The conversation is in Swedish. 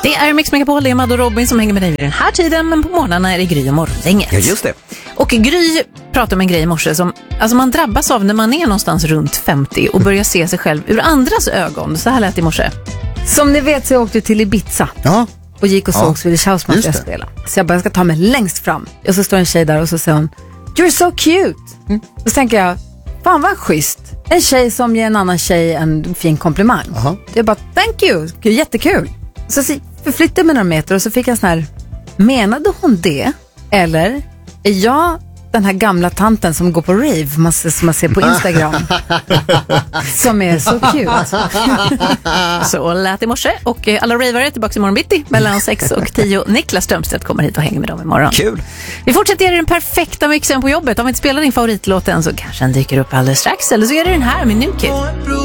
Det är Mix Megapol, det är Madde och Robin som hänger med dig vid den här tiden, men på morgnarna är det Gry och morgongänget. Ja, just det. Och Gry pratade om en grej i morse som man drabbas av när man är någonstans runt 50 och börjar se sig själv ur andras ögon. Så här lät det i morse. Som ni vet så jag åkte till Ibiza. Ja. Och gick och såg Swedish House Mafia spela. Så jag bara, jag ska ta mig längst fram. Och så står en tjej där och så säger hon, "You're so cute." Och så tänker jag, fan vad schysst. En tjej som ger en annan tjej en fin komplimang. Jag bara, thank you, jättekul. Så förflyttade jag mig några meter och så fick jag en sån här, menade hon det? Eller är jag den här gamla tanten som går på rave som man ser på Instagram som är så cute? Så lät i morse. Och alla ravare är tillbaka imorgon bitti mellan 6 och 10. Niklas Strömstedt kommer hit och hänger med dem imorgon. Kul. Vi fortsätter göra den perfekta mixen på jobbet. Om vi inte spelar din favoritlåt än så kanske den dyker upp alldeles strax. Eller så är det den här med New Kid.